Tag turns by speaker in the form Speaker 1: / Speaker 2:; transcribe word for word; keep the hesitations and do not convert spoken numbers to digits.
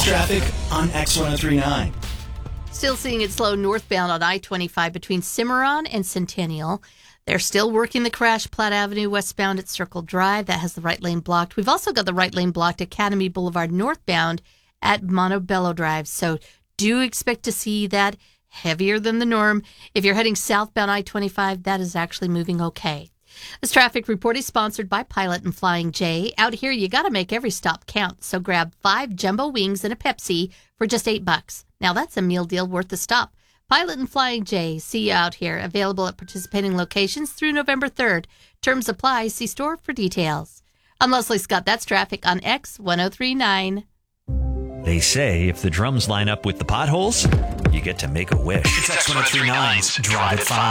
Speaker 1: traffic on X ten thirty-nine.
Speaker 2: Still seeing it slow northbound on I twenty-five between Cimarron and Centennial. They're still working the crash Platte Avenue westbound at Circle Drive. That has the right lane blocked. We've also got the right lane blocked Academy Boulevard northbound at Montebello Drive. So do expect to see that heavier than the norm. If you're heading southbound I twenty-five, that is actually moving okay. This traffic report is sponsored by Pilot and Flying J. Out here, you got to make every stop count. So grab five jumbo wings and a Pepsi for just eight bucks. Now that's a meal deal worth the stop. Pilot and Flying J. See you out here. Available at participating locations through November third. Terms apply. See store for details. I'm Leslie Scott. That's traffic on X ten thirty-nine.
Speaker 3: They say if the drums line up with the potholes, you get to make a wish.
Speaker 1: It's X ten thirty-nine's Drive at five.